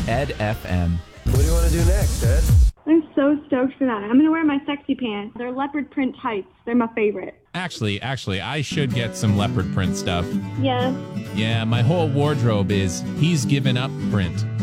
Ed FM. What do you want to do next, Ed? I'm so stoked for that. I'm going to wear my sexy pants. They're leopard print tights. They're my favorite. Actually, I should get some leopard print stuff. Yeah. Yeah, my whole wardrobe is he's given up print.